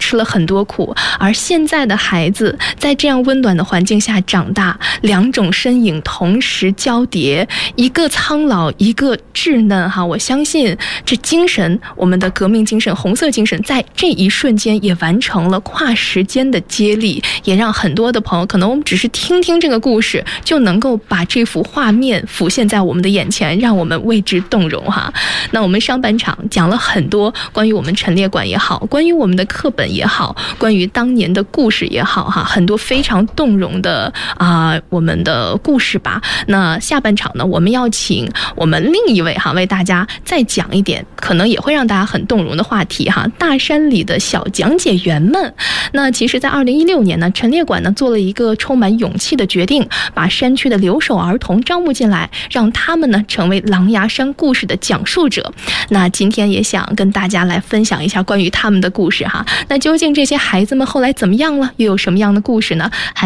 吃了很多苦，而现在的孩子在这样温暖的环境下长大，两种身影同时交叠，一个苍老，一个稚嫩哈。我相信这精神，我们的革命精神、红色精神，在这一瞬间也完成了跨时间的接力，也让很多的朋友，可能我们只是听听这个故事，就能够把这幅画面浮现在我们的眼前，让我们为之动容哈。那我们上半场讲了很多关于我们陈列馆也好，关于我们的课本也好，关于当年的故事也好哈，很多非常动容的我们的故事吧。那下半场呢，我们要请我们另一位哈，为大家再讲一点可能也会让大家很动容的话题哈，大山里的小讲解员们。那其实在2016年呢，陈列馆呢做了一个充满勇气的决定，把山区的留守儿童招募进来，让他们呢成为狼牙山故事的讲述者。那今天也想跟大家来分享一下关于他们的故事哈。那究竟这些孩子们后来怎么样了，又有什么样的故事呢？